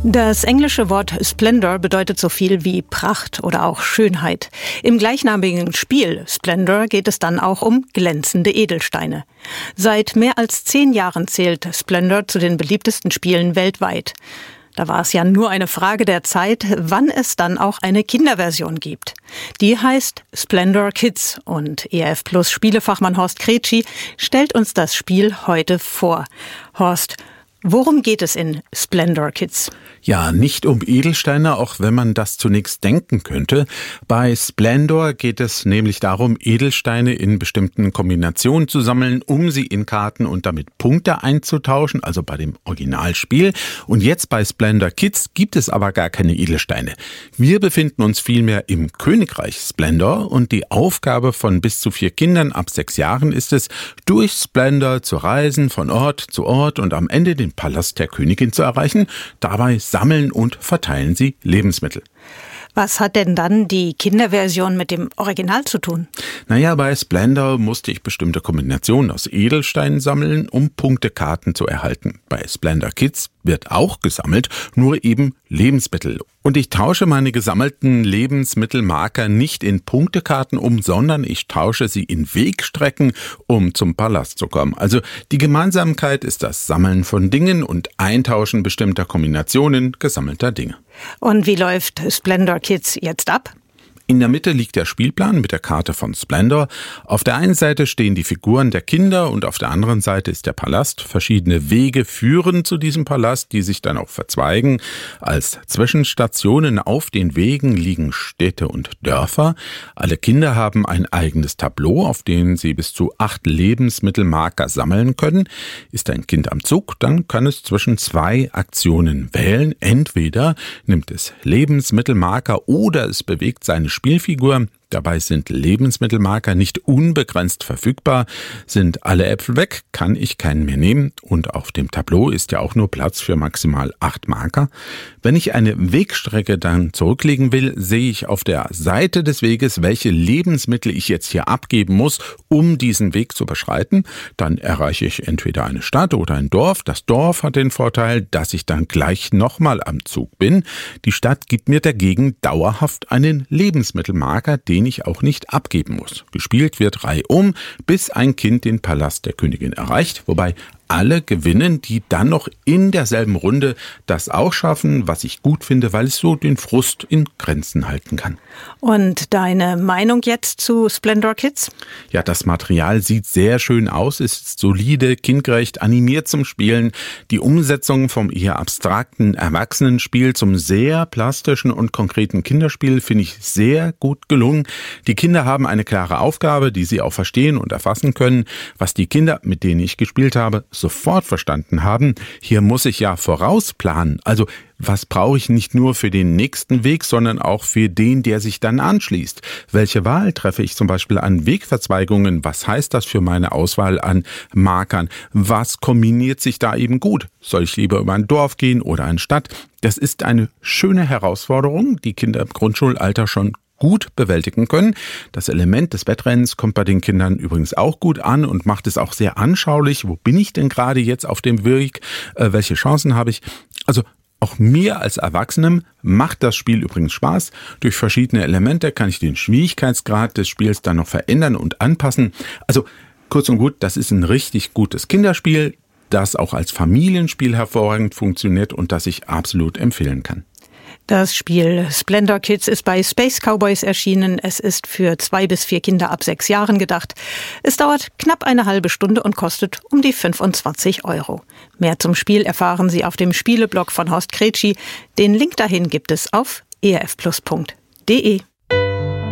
Das englische Wort Splendor bedeutet so viel wie Pracht oder auch Schönheit. Im gleichnamigen Spiel Splendor geht es dann auch um glänzende Edelsteine. Seit mehr als 10 Jahren zählt Splendor zu den beliebtesten Spielen weltweit. Da war es ja nur eine Frage der Zeit, wann es dann auch eine Kinderversion gibt. Die heißt Splendor Kids und ERF Plus Spielefachmann Horst Kretschi stellt uns das Spiel heute vor. Horst, worum geht es in Splendor Kids? Ja, nicht um Edelsteine, auch wenn man das zunächst denken könnte. Bei Splendor geht es nämlich darum, Edelsteine in bestimmten Kombinationen zu sammeln, um sie in Karten und damit Punkte einzutauschen, also bei dem Originalspiel. Und jetzt bei Splendor Kids gibt es aber gar keine Edelsteine. Wir befinden uns vielmehr im Königreich Splendor und die Aufgabe von bis zu 4 Kindern ab 6 Jahren ist es, durch Splendor zu reisen, von Ort zu Ort und am Ende den Palast der Königin zu erreichen. Dabei sammeln und verteilen sie Lebensmittel. Was hat denn dann die Kinderversion mit dem Original zu tun? Naja, bei Splendor musste ich bestimmte Kombinationen aus Edelsteinen sammeln, um Punktekarten zu erhalten. Bei Splendor Kids wird auch gesammelt, nur eben Lebensmittel. Und ich tausche meine gesammelten Lebensmittelmarker nicht in Punktekarten um, sondern ich tausche sie in Wegstrecken, um zum Palast zu kommen. Also die Gemeinsamkeit ist das Sammeln von Dingen und Eintauschen bestimmter Kombinationen gesammelter Dinge. Und wie läuft Splendor Kids jetzt ab? In der Mitte liegt der Spielplan mit der Karte von Splendor. Auf der einen Seite stehen die Figuren der Kinder und auf der anderen Seite ist der Palast. Verschiedene Wege führen zu diesem Palast, die sich dann auch verzweigen. Als Zwischenstationen auf den Wegen liegen Städte und Dörfer. Alle Kinder haben ein eigenes Tableau, auf dem sie bis zu 8 Lebensmittelmarker sammeln können. Ist ein Kind am Zug, dann kann es zwischen 2 Aktionen wählen. Entweder nimmt es Lebensmittelmarker oder es bewegt seine Spielfigur. Dabei sind Lebensmittelmarker nicht unbegrenzt verfügbar. Sind alle Äpfel weg, kann ich keinen mehr nehmen. Und auf dem Tableau ist ja auch nur Platz für maximal 8 Marker. Wenn ich eine Wegstrecke dann zurücklegen will, sehe ich auf der Seite des Weges, welche Lebensmittel ich jetzt hier abgeben muss, um diesen Weg zu beschreiten. Dann erreiche ich entweder eine Stadt oder ein Dorf. Das Dorf hat den Vorteil, dass ich dann gleich nochmal am Zug bin. Die Stadt gibt mir dagegen dauerhaft einen Lebensmittelmarker, den ich auch nicht abgeben muss. Gespielt wird reihum, bis ein Kind den Palast der Königin erreicht, wobei alle gewinnen, die dann noch in derselben Runde das auch schaffen, was ich gut finde, weil es so den Frust in Grenzen halten kann. Und deine Meinung jetzt zu Splendor Kids? Ja, das Material sieht sehr schön aus, ist solide, kindgerecht, animiert zum Spielen. Die Umsetzung vom eher abstrakten Erwachsenenspiel zum sehr plastischen und konkreten Kinderspiel finde ich sehr gut gelungen. Die Kinder haben eine klare Aufgabe, die sie auch verstehen und erfassen können. Was die Kinder, mit denen ich gespielt habe, sofort verstanden haben, hier muss ich ja vorausplanen. Also was brauche ich nicht nur für den nächsten Weg, sondern auch für den, der sich dann anschließt? Welche Wahl treffe ich zum Beispiel an Wegverzweigungen? Was heißt das für meine Auswahl an Markern? Was kombiniert sich da eben gut? Soll ich lieber über ein Dorf gehen oder eine Stadt? Das ist eine schöne Herausforderung, die Kinder im Grundschulalter schon gut bewältigen können. Das Element des Wettrennens kommt bei den Kindern übrigens auch gut an und macht es auch sehr anschaulich. Wo bin ich denn gerade jetzt auf dem Weg? Welche Chancen habe ich? Also auch mir als Erwachsenem macht das Spiel übrigens Spaß. Durch verschiedene Elemente kann ich den Schwierigkeitsgrad des Spiels dann noch verändern und anpassen. Also kurz und gut, das ist ein richtig gutes Kinderspiel, das auch als Familienspiel hervorragend funktioniert und das ich absolut empfehlen kann. Das Spiel Splendor Kids ist bei Space Cowboys erschienen. Es ist für 2 bis 4 Kinder ab 6 Jahren gedacht. Es dauert knapp eine halbe Stunde und kostet um die 25 €. Mehr zum Spiel erfahren Sie auf dem Spieleblog von Horst Kretschi. Den Link dahin gibt es auf erfplus.de.